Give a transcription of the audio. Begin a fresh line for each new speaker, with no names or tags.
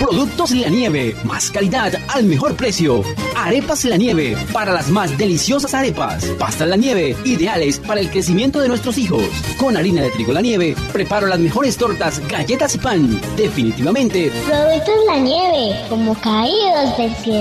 Productos La Nieve, más calidad al mejor precio. Arepas La Nieve, para las más deliciosas arepas. Pastas La Nieve, ideales para el crecimiento de nuestros hijos. Con harina de trigo La Nieve, preparo las mejores tortas, galletas y pan. Definitivamente.
Productos La Nieve, como caídos del cielo.